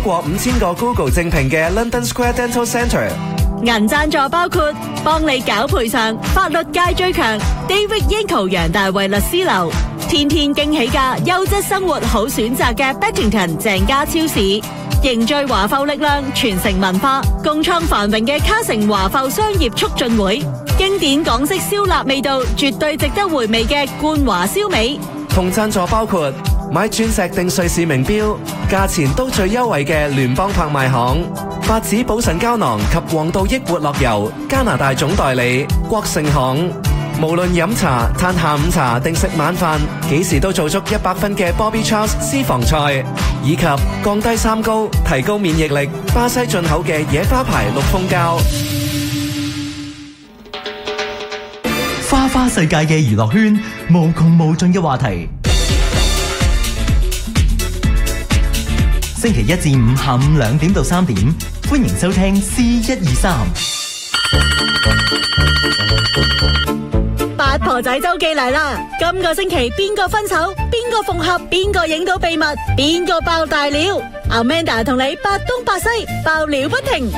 過5000個 Google 正評嘅 London Square Dental Centre。 銀贊助包括幫你搞賠償，法律界最強 David Yanko 楊大衛律師樓，天天驚喜價，優質生活好選擇嘅 Bettington 鄭家超市，凝聚華埠力量，傳承文化，共創繁榮嘅卡城華埠商業促進會，經典港式燒臘味道，絕對值得回味嘅冠華燒味。 同贊助包括買鑽石定瑞士名錶，價錢都最優惠嘅聯邦拍賣行，法子補腎膠囊及黃道益活絡油加拿大總代理國盛行。無論飲茶、嘆下午茶定食晚飯，幾時都做足100分嘅 Bobby Charles 私房菜，以及降低三高、提高免疫力，巴西進口嘅野花牌綠蜂膠。 花花世界嘅娛樂圈，無窮無盡嘅話題。星期一至五下午2點到3點，歡迎收聽 C123。 八婆仔周記嚟啦！今個星期邊個分手，邊個復合，邊個影到秘密，邊個爆大料？Amanda 同你八東八西爆料不停。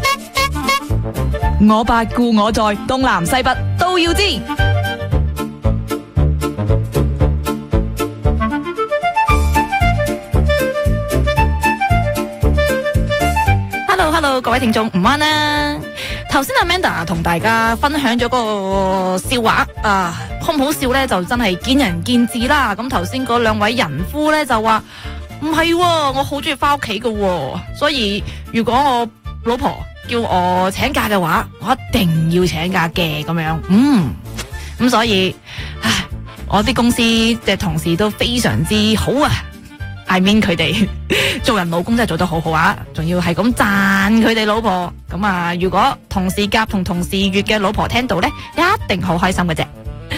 我八故我在，東南西北都要知。Hello， 各位聽眾，午安啦！頭先 Amanda 同大家分享咗個笑話啊，好唔好笑咧？就真係見仁見智啦。咁頭先嗰兩位人夫咧就話唔係，我好中意翻屋企嘅，所以如果我老婆叫我請假嘅話，我一定要請假嘅咁樣。咁所以，我啲公司嘅同事都非常之好啊。I mean 佢哋做人老公真係做得好好啊，仲要係咁讚佢哋老婆。咁啊，如果同事甲同同事乙嘅老婆聽到呢，一定好開心嘅啫。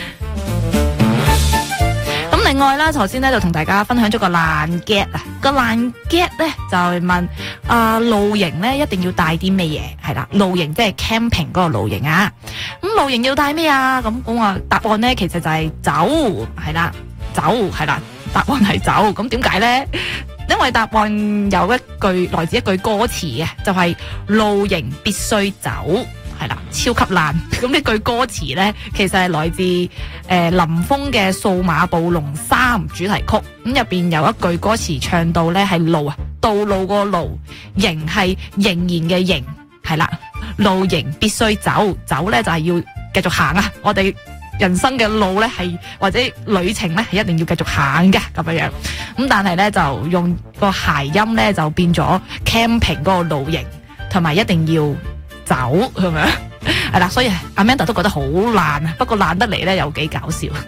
咁另外啦，頭先咧就同大家分享咗個爛 get 啊，個爛 get 咧就係問露營咧一定要帶啲咩嘢？係啦，露營即係 camping 嗰個露營啊。咁露營要帶咩啊？咁我話答案咧其實就係酒，係啦，酒係啦。答案係酒，咁點解呢？因為答案有一句來自一句歌詞嘅，就係露營必須酒，係啦，超級爛。咁呢句歌詞呢，其實係來自林峰嘅《數碼暴龍3》主題曲。咁入邊有一句歌詞唱到呢係路啊，道路個路，營係仍然嘅營，係啦，露營必須酒，酒呢就係要繼續行啊！我哋人生嘅路咧係或者旅程咧係一定要繼續行嘅咁樣，咁但係咧就用個諧音咧就變咗 camping 嗰個露營，同埋一定要走咁樣，係啦，所以 Amanda 都覺得好爛啊，不過爛得嚟咧又幾搞笑。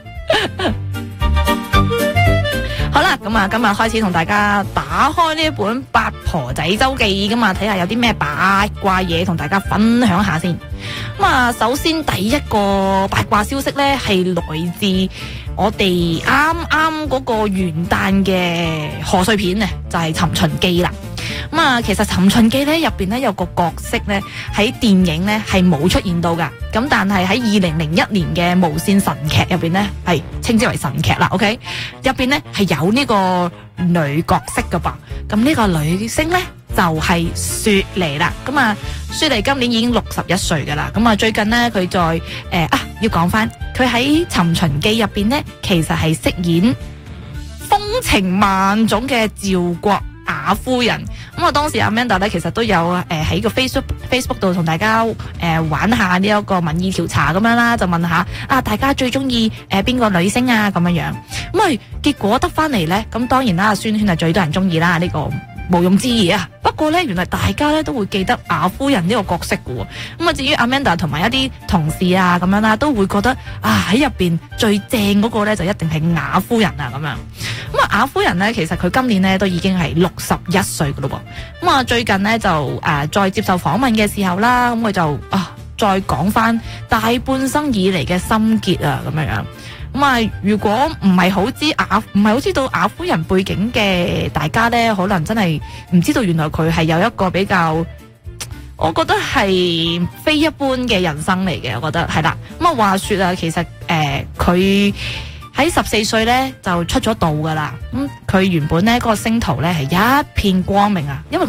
好啦，咁啊，今日開始同大家打開呢一本《八婆仔周記》噶嘛，睇下有啲咩八卦嘢同大家分享下先。咁啊，首先第一個八卦消息咧，係來自我哋啱啱嗰個元旦嘅賀歲片啊，就係《尋秦記》啦。咁啊，其實《尋秦記》咧入邊咧有個角色咧喺電影咧係冇出現到噶，咁但係喺2001年嘅無線神劇入邊咧係稱之為神劇啦。OK， 入邊咧係有呢個女角色噶噃，咁呢個女星咧就係雪梨啦。咁啊，雪梨今年已經61歲噶啦。咁啊，最近咧佢在要講翻佢喺《尋秦記》入邊咧，其實係飾演風情萬種嘅趙國雅夫人。咁啊，當時 Amanda 咧其實都有喺個 Facebook 度同大家玩下呢一個民意調查咁樣啦，就問下大家最中意邊個女星啊咁樣樣。咁啊，結果得翻嚟咧，咁當然啦，宣萱係最多人中意啦，呢個毋庸置疑啊。不過咧，原來大家咧都會記得雅夫人呢個角色嘅喎。咁啊，至於 Amanda 同埋一啲同事啊咁樣啦，都會覺得喺入邊最正嗰個咧就一定係雅夫人啊咁樣。咁啊，雅夫人咧其實佢今年咧都已經係61歲嘅咯喎。咁啊，最近咧就再接受訪問嘅時候啦，咁佢就再講翻大半生以嚟嘅心結啊咁樣樣。咁啊，如果唔係好知道雅夫人背景嘅大家咧，可能真係唔知道原來佢係有一個比較，我覺得係非一般嘅人生嚟嘅。我覺得係啦。咁啊，話說啊，其實佢喺14歲咧就出咗道噶啦。咁佢原本咧嗰個星途咧係一片光明啊，因為